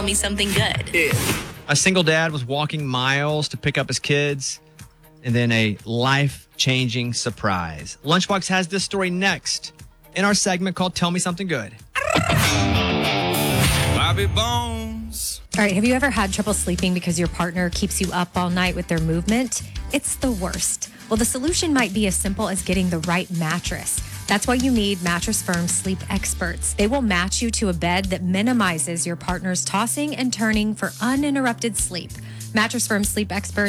me something good. Yeah. A single dad was walking miles to pick up his kids, and then a life-changing surprise. Lunchbox has this story next in our segment called Tell Me Something Good. Bobby Bones. All right, have you ever had trouble sleeping because your partner keeps you up all night with their movement? It's the worst. Well, the solution might be as simple as getting the right mattress. That's why you need Mattress Firm Sleep Experts. They will match you to a bed that minimizes your partner's tossing and turning for uninterrupted sleep. Mattress Firm Sleep Experts